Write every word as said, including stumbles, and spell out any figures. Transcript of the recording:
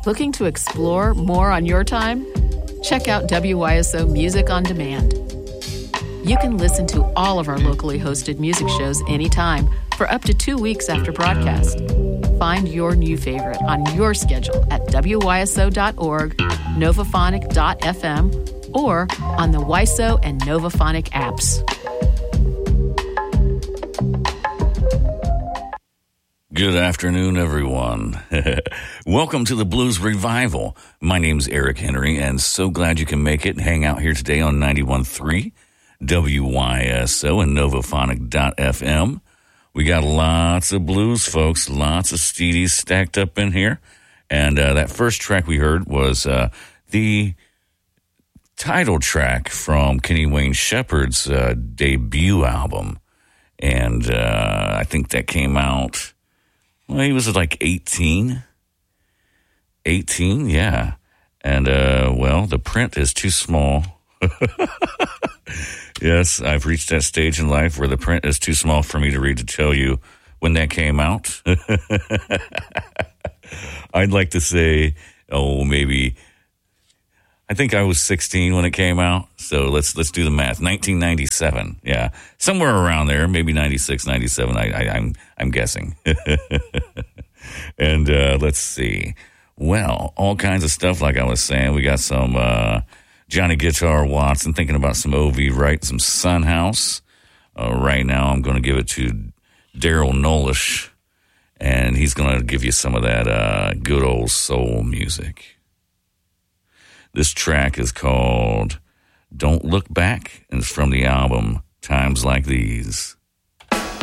Looking to explore more on your time? Check out W Y S O Music on Demand. You can listen to all of our locally hosted music shows anytime for up to two weeks after broadcast. Find your new favorite on your schedule at W Y S O dot org, Novaphonic dot F M, or on the Y S O and Novaphonic apps. Good afternoon, everyone. Welcome to the Blues Revival. My name's Eric Henry, and so glad you can make it and hang out here today on ninety-one point three W Y S O and Novaphonic dot F M. We got lots of blues, folks, lots of steedies stacked up in here. And uh, that first track we heard was uh, the title track from Kenny Wayne Shepherd's uh, debut album. And uh, I think that came out... Well, he was like eighteen. eighteen, yeah. And, uh, well, the print is too small. Yes, I've reached that stage in life where the print is too small for me to read to tell you when that came out. I'd like to say, oh, maybe, I think I was sixteen when it came out. So let's let's do the math. nineteen ninety-seven, yeah, somewhere around there, maybe ninety-six, ninety-seven. I, I, I'm I'm guessing. And uh, let's see. Well, all kinds of stuff. Like I was saying, we got some uh, Johnny Guitar Watson, thinking about some O V Wright, some Son House. Uh, right now, I'm going to give it to Daryl Nolish, and he's going to give you some of that uh, good old soul music. This track is called Don't Look Back, and it's from the album Times Like These.